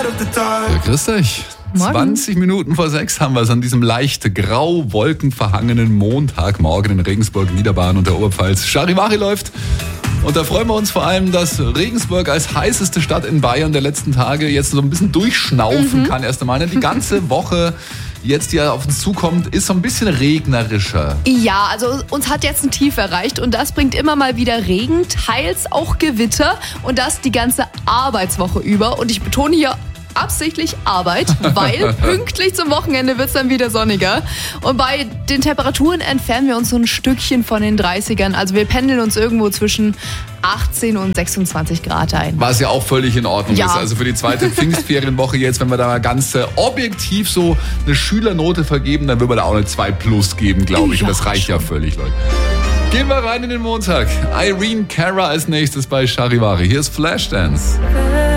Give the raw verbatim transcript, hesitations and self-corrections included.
Ja, grüß euch. Morgen. zwanzig Minuten vor sechs haben wir es an diesem leicht grau wolkenverhangenen Montagmorgen in Regensburg, Niederbayern und der Oberpfalz. Charivari läuft. Und da freuen wir uns vor allem, dass Regensburg als heißeste Stadt in Bayern der letzten Tage jetzt so ein bisschen durchschnaufen mhm. kann erst einmal. Die ganze Woche jetzt, die ja auf uns zukommt, ist so ein bisschen regnerischer. Ja, also uns hat jetzt ein Tief erreicht und das bringt immer mal wieder Regen, teils auch Gewitter und das die ganze Arbeitswoche über. Und ich betone hier absichtlich Arbeit, weil pünktlich zum Wochenende wird es dann wieder sonniger. Und bei den Temperaturen entfernen wir uns so ein Stückchen von den dreißigern. Also wir pendeln uns irgendwo zwischen achtzehn und sechsundzwanzig Grad ein. Was ja auch völlig in Ordnung ja. ist. Also für die zweite Pfingstferienwoche jetzt, wenn wir da mal ganz äh, objektiv so eine Schülernote vergeben, dann würden wir da auch eine zwei plus geben, glaube ich. Ja, und das reicht schon. Ja völlig, Leute. Gehen wir rein in den Montag. Irene Cara als nächstes bei Charivari. Hier ist Flashdance.